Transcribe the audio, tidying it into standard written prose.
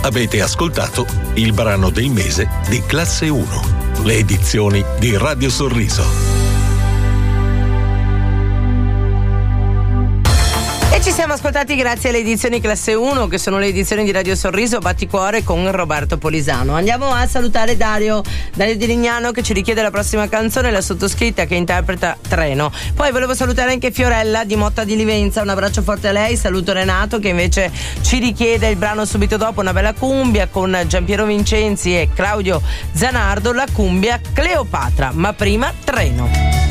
Avete ascoltato il brano del mese di Classe 1, le edizioni di Radio Sorriso. Ci siamo ascoltati grazie alle edizioni Classe 1, che sono le edizioni di Radio Sorriso Batticuore con Roberto Polisano. Andiamo a salutare Dario di Lignano, che ci richiede la prossima canzone, la sottoscritta che interpreta Treno. Poi volevo salutare anche Fiorella di Motta di Livenza, un abbraccio forte a lei. Saluto Renato che invece ci richiede il brano subito dopo, una bella cumbia con Giampiero Vincenzi e Claudio Zanardo, la cumbia Cleopatra, ma prima Treno.